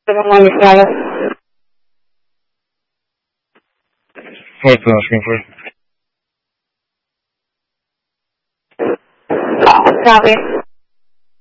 Morning, Travis. What's on the screen for you? Copy.